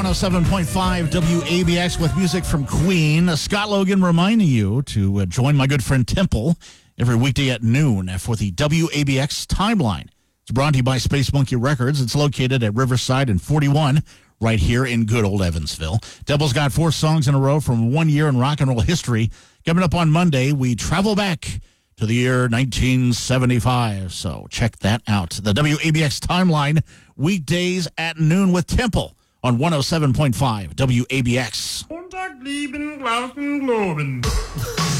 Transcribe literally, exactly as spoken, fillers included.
one oh seven point five W A B X with music from Queen. Scott Logan reminding you to uh, join my good friend Temple every weekday at noon for the W A B X Timeline. It's brought to you by Space Monkey Records. It's located at Riverside and forty-one, right here in good old Evansville. Temple's got four songs in a row from one year in rock and roll history. Coming up on Monday, we travel back to the year nineteen seventy-five. So check that out. The W A B X Timeline, weekdays at noon with Temple on one oh seven point five W A B X. Montag, lieben, glauben, globen.